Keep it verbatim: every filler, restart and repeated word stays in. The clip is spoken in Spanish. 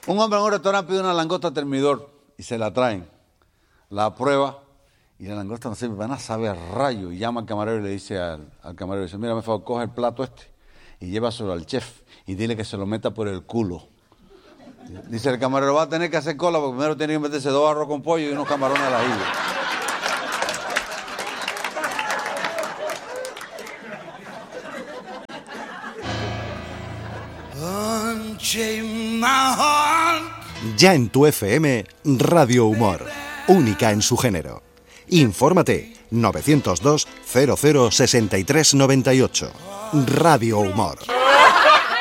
Un hombre en un restaurante pide una langosta termidor y se la traen. La prueba y la langosta no sirve para nada, sabe a rayo. Y llama al camarero y le dice al, al camarero, dice, mira, me favor, coge el plato este y llévaselo al chef y dile que se lo meta por el culo. Dice el camarero, va a tener que hacer cola porque primero tiene que meterse dos arroz con pollo y unos camarones al ajillo. Ya en tu F M, Radio Humor, única en su género. Infórmate, novecientos dos, cero cero, sesenta y tres noventa y ocho. Radio Humor.